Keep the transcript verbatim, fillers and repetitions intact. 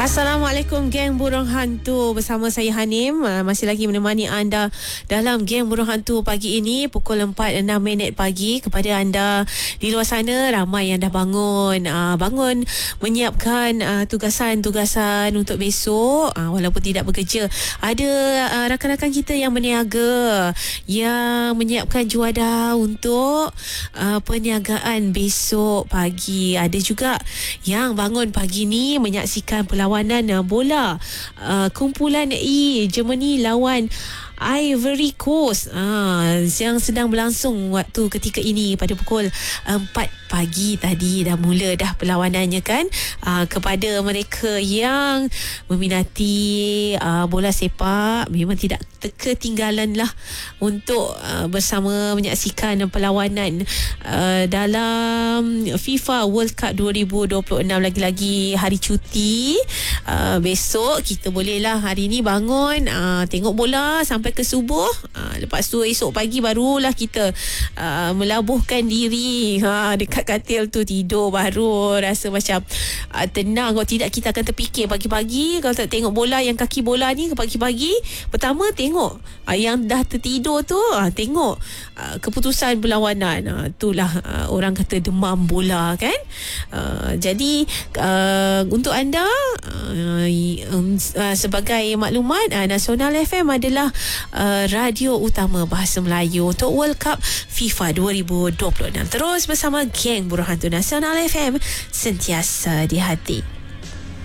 Assalamualaikum geng burung hantu, bersama saya Hanim, uh, masih lagi menemani anda dalam geng burung hantu pagi ini pukul empat enam minit pagi. Kepada anda di luar sana ramai yang dah bangun uh, bangun menyiapkan uh, tugasan-tugasan untuk besok, uh, walaupun tidak bekerja. Ada uh, rakan-rakan kita yang berniaga, yang menyiapkan juadah untuk uh, perniagaan besok pagi. Ada juga yang bangun pagi ni menyaksikan perlawanan uh, bola uh, kumpulan E Germany lawan Ivory Coast uh, yang sedang berlangsung waktu ketika ini pada pukul empat pagi tadi. Dah mula dah perlawanannya kan. Uh, kepada mereka yang meminati uh, bola sepak, memang tidak ketinggalan lah untuk uh, bersama menyaksikan perlawanan uh, dalam FIFA World Cup dua ribu dua puluh enam. Lagi-lagi hari cuti, uh, besok kita bolehlah hari ni bangun uh, tengok bola sampai ke subuh. Uh, lepas tu esok pagi barulah kita uh, melabuhkan diri ha, dekat katil tu, tidur baru rasa macam uh, tenang. Kalau tidak kita akan terfikir pagi-pagi kalau tak tengok bola, yang kaki bola ni pagi-pagi pertama tengok uh, yang dah tertidur tu uh, tengok uh, keputusan perlawanan. Uh, itulah uh, orang kata demam bola kan. Uh, jadi uh, untuk anda uh, uh, sebagai maklumat, uh, Nasional F M adalah uh, radio utama bahasa Melayu untuk World Cup FIFA dua ribu dua puluh enam. Terus bersama geng Burung Hantu Nasional F M, sentiasa di hati.